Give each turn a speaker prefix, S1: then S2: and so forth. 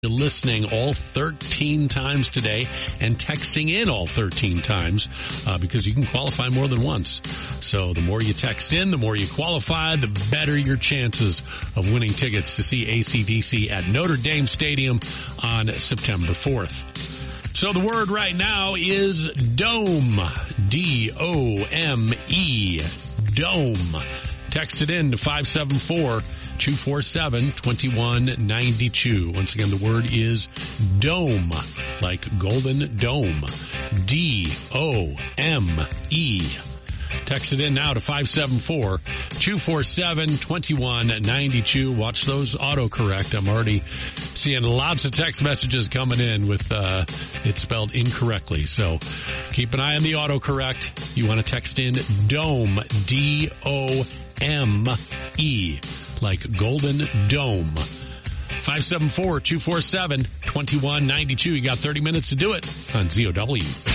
S1: listening all 13 times today and texting in all 13 times because you can qualify more than once. So the more you text in, the more you qualify, the better your chances of winning tickets to see AC/DC at Notre Dame Stadium on September 4th. So the word right now is dome, D-O-M-E, dome. Text it in to 574-247-2192. Once again, the word is dome, like golden dome. D-O-M-E. Text it in now to 574-247-2192. Watch those autocorrect. I'm already seeing lots of text messages coming in with it spelled incorrectly. So keep an eye on the autocorrect. You want to text in dome, D-O-M-E, like golden dome. 574-247-2192. You got 30 minutes to do it on ZOW.